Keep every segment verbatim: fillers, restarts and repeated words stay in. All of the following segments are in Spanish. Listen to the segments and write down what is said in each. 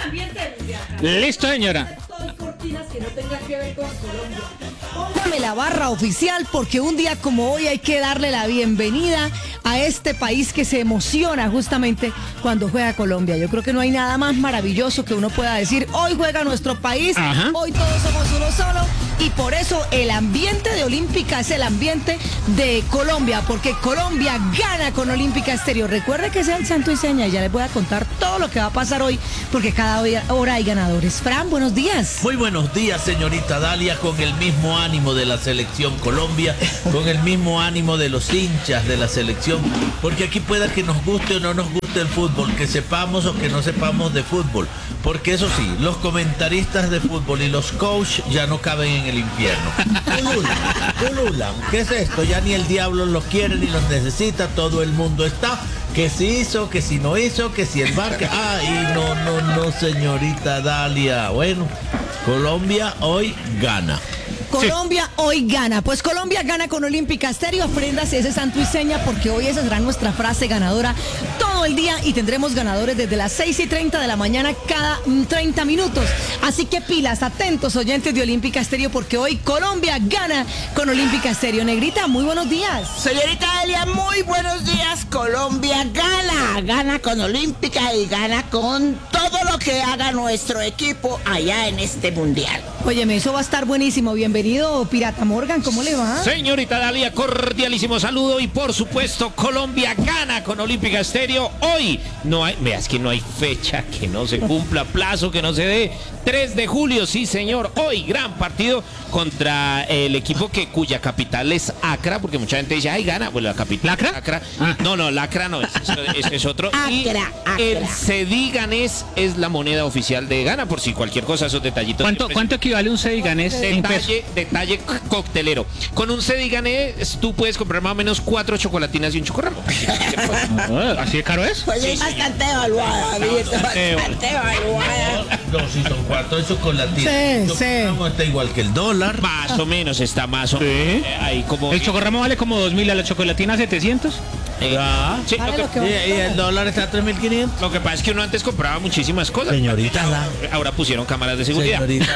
Listo, señora. Cortinas que no tengan que ver con Colombia. Póngame la barra oficial porque un día como hoy hay que darle la bienvenida a este país que se emociona justamente cuando juega Colombia. Yo creo que no hay nada más maravilloso que uno pueda decir, hoy juega nuestro país, Ajá. Hoy todos somos uno solo y por eso el ambiente de Olímpica es el ambiente de Colombia, porque Colombia gana con Olímpica Estéreo. Recuerde que sea el santo y seña y ya les voy a contar todo lo que va a pasar hoy porque cada hora hay ganadores. Fran, buenos días. Muy buenos días, señorita Dalia, con el mismo ánimo de la selección Colombia, con el mismo ánimo de los hinchas de la selección, porque aquí pueda que nos guste o no nos guste el fútbol, que sepamos o que no sepamos de fútbol, porque eso sí, los comentaristas de fútbol y los coach ya no caben en el infierno. Pululan, pululan. ¿Qué es esto? Ya ni el diablo los quiere ni los necesita, todo el mundo está, que si hizo, que si no hizo, que si el bar, que... Ay, no, no, no, señorita Dalia. Bueno, Colombia hoy gana. Colombia sí. Hoy gana. Pues Colombia gana con Olímpica Estéreo. Apréndase ese santo y seña porque hoy esa será nuestra frase ganadora todo el día y tendremos ganadores desde las seis y treinta de la mañana cada treinta minutos. Así que pilas, atentos oyentes de Olímpica Estéreo porque hoy Colombia gana con Olímpica Estéreo. Negrita, muy buenos días. Señorita Dalia, muy buenos días. Colombia gana, gana con Olímpica y gana con todo lo que haga nuestro equipo allá en este mundial. Óyeme, eso va a estar buenísimo. Bienvenido, Pirata Morgan, ¿cómo le va? Señorita Dalia, cordialísimo saludo y por supuesto Colombia gana con Olímpica Estéreo. Hoy no hay, veas que no hay fecha que no se cumpla, plazo que no se dé. tres de julio, sí señor, hoy gran partido contra el equipo que cuya capital es Accra, porque mucha gente dice, ay, gana, pues la capital. ¿Lacra? Accra. Ah. No, no, Lacra no, ese, ese es otro. Accra, y Accra. el cedí ganés es la moneda oficial de Ghana, por si cualquier cosa, esos detallitos. ¿Cuánto, ¿cuánto equivale un cedi ganés en pesos? Detalle, detalle coctelero. Con un cedi ganés tú puedes comprar más o menos cuatro chocolatinas y un chocorramo. Ah, ¿así de caro es? Pues es bastante evaluada, amiguito, bastante evaluada. No, si son cuatro de chocolatinas. Sí, Yo sí. creo que está igual que el dólar. Más o menos está más o Sí. menos. eh, ahí como. El chocorramo vale como dos mil, a la chocolatina setecientos. Eh, Ah. sí, Vale lo, lo que, que- Y, y el dólar está a tres mil quinientos. lo que pasa es que uno antes compraba muchísimas cosas. Señorita Dalia. Ahora pusieron cámaras de seguridad. Señorita.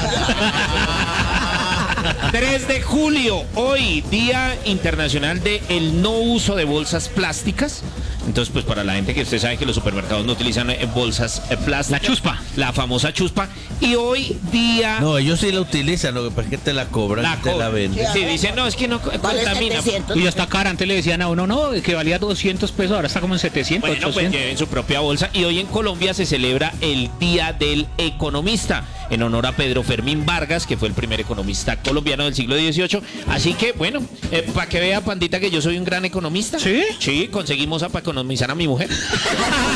tres de julio, hoy, Día Internacional de el No Uso de Bolsas Plásticas. Entonces, pues para la gente que usted sabe que los supermercados no utilizan eh, bolsas eh, plásticas. La chuspa. La famosa chuspa. Y hoy, día... No, ellos sí la utilizan, lo que pasa es que te la cobran la y te la cobra. venden. Sí, dicen, no, es que no Vale contamina. setecientos. Y hasta cara, antes le decían a uno, no, que valía doscientos pesos, ahora está como en setecientos, Bueno, pues ochocientos. lleven su propia bolsa. Y hoy en Colombia se celebra el Día del Economista, en honor a Pedro Fermín Vargas, que fue el primer economista colombiano del siglo dieciocho. Así que, bueno, eh, para que vea, Pandita, que yo soy un gran economista. ¿Sí? Sí, conseguimos a, para economizar a mi mujer.